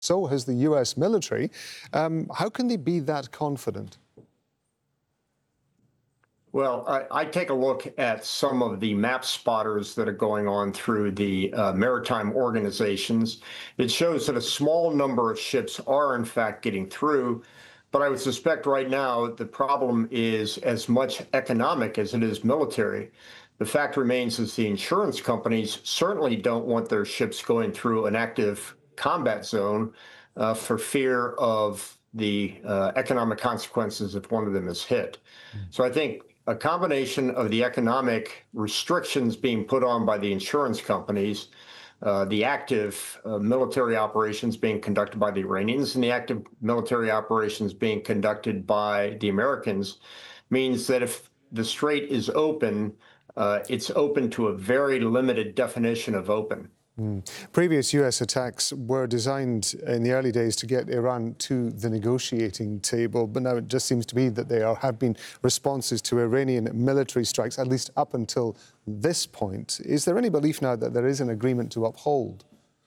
So has the US military. How can they be that confident? Well, I take a look at some of the map spotters that are going on through the maritime organizations. It shows that a small number of ships are in fact getting through, but I would suspect right now the problem is as much economic as it is military. The fact remains is the insurance companies certainly don't want their ships going through an active combat zone for fear of the economic consequences if one of them is hit. So I think a combination of the economic restrictions being put on by the insurance companies, the active military operations being conducted by the Iranians, and the active military operations being conducted by the Americans means that if the strait is open, it's open to a very limited definition of open. Previous US attacks were designed in the early days to get Iran to the negotiating table, but now it just seems to be that there have been responses to Iranian military strikes, at least up until this point. Is there any belief now that there is an agreement to uphold?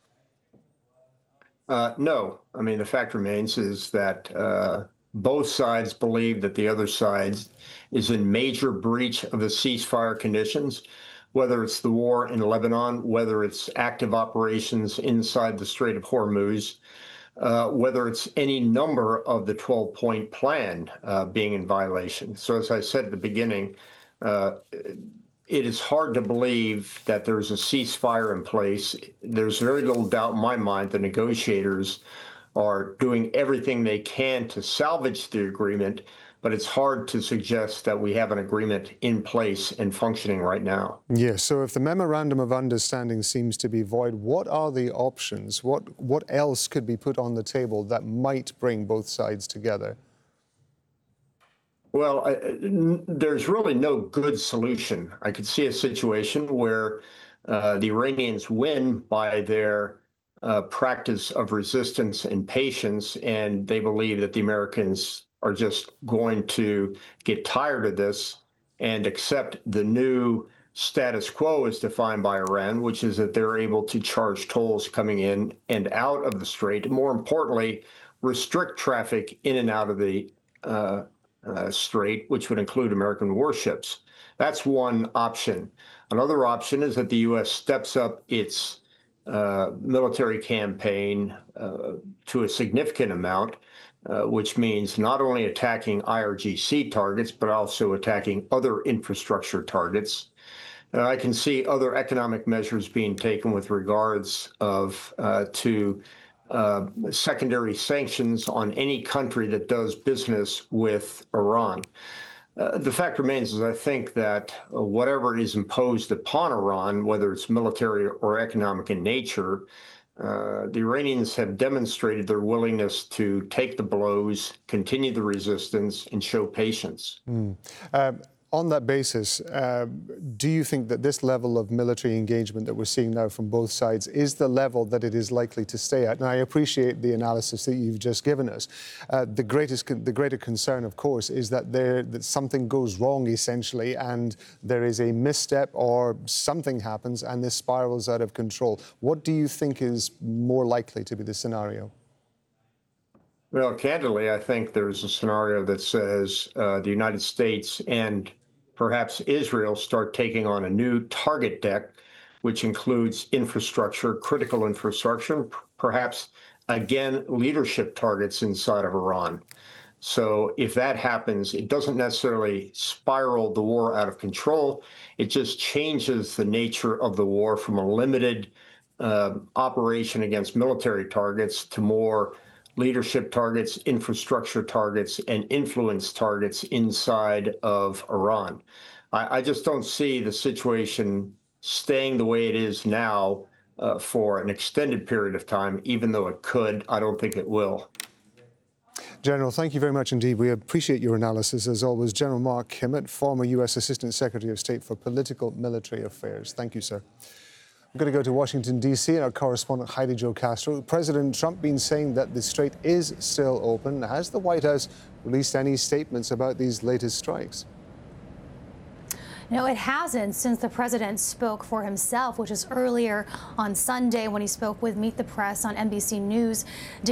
No. I mean, the fact remains is that both sides believe that the other side is in major breach of the ceasefire conditions, whether it's the war in Lebanon, whether it's active operations inside the Strait of Hormuz, whether it's any number of the 12-point plan being in violation. So as I said at the beginning, it is hard to believe that there's a ceasefire in place. There's very little doubt in my mind the negotiators are doing everything they can to salvage the agreement, but it's hard to suggest that we have an agreement in place and functioning right now. Yes, so if the memorandum of understanding seems to be void, what are the options? What else could be put on the table that might bring both sides together? Well, there's really no good solution. I could see a situation where the Iranians win by their practice of resistance and patience, and they believe that the Americans are just going to get tired of this and accept the new status quo as defined by Iran, which is that they're able to charge tolls coming in and out of the strait, and more importantly, restrict traffic in and out of the strait, which would include American warships. That's one option. Another option is that the U.S. steps up its military campaign to a significant amount, which means not only attacking IRGC targets, but also attacking other infrastructure targets. I can see other economic measures being taken with regards to secondary sanctions on any country that does business with Iran. The fact remains is I think that whatever is imposed upon Iran, whether it's military or economic in nature, the Iranians have demonstrated their willingness to take the blows, continue the resistance, and show patience. On that basis, do you think that this level of military engagement that we're seeing now from both sides is the level that it is likely to stay at? And I appreciate the analysis that you've just given us. The greater concern, of course, is that something goes wrong, essentially, and there is a misstep or something happens and this spirals out of control. What do you think is more likely to be the scenario? Well, candidly, I think there's a scenario that says the United States and perhaps Israel start taking on a new target deck, which includes infrastructure, critical infrastructure, perhaps, again, leadership targets inside of Iran. So if that happens, it doesn't necessarily spiral the war out of control. It just changes the nature of the war from a limited operation against military targets to more leadership targets, infrastructure targets, and influence targets inside of Iran. I just don't see the situation staying the way it is now for an extended period of time, even though it could. I don't think it will. General, thank you very much indeed. We appreciate your analysis, as always. General Mark Kimmitt, former U.S. Assistant Secretary of State for Political Military Affairs. Thank you, sir. We're going to go to Washington, D.C., and our correspondent, Heidi Jo Castro. President Trump been saying that the strait is still open. Has the White House released any statements about these latest strikes? No, it hasn't since the president spoke for himself, which is earlier on Sunday when he spoke with Meet the Press on NBC News.